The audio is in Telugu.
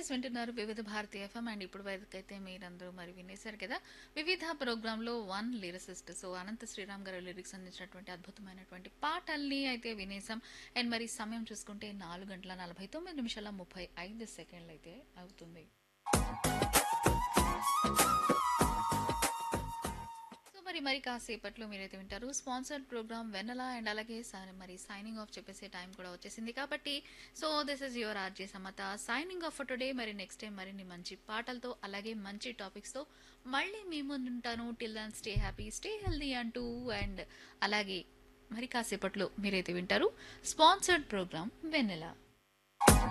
ఎస్ వింటున్నారు వివిధ భారతి ఎఫ్ఎం అండ్ ఇప్పుడు వరకైతే మీరందరూ మరి వినేశారు కదా వివిధ ప్రోగ్రాంలో one lyricist so Anantha Sriram గారు లిరిక్స్ అందించినటువంటి అద్భుతమైనటువంటి పాటల్ని అయితే వినేసాం అండ్ మరి సమయం చూసుకుంటే 4 గంటల 49 నిమిషాల 35 సెకండ్లు అయితే అవుతుంది సో మరి కాసేపట్లో మీరైతే వింటారు స్పాన్సర్డ్ ప్రోగ్రామ్ వెన్నెల అండ్ అలాగే మరి సైనింగ్ ఆఫ్ చెప్పేసే టైం కూడా వచ్చేసింది కాబట్టి so this is your RJ Samata signing off for today మరి నెక్స్ట్ టైం మరిన్ని మంచి పాటలతో అలాగే మంచి టాపిక్స్ తో మళ్ళీ మీ ముందు ఉంటాను till Dhan stay happy stay healthy అంటూ అండ్ అలాగే మరి కాసేపట్లో మీరైతే వింటారు స్పాన్సర్డ్ ప్రోగ్రామ్ వెన్నెల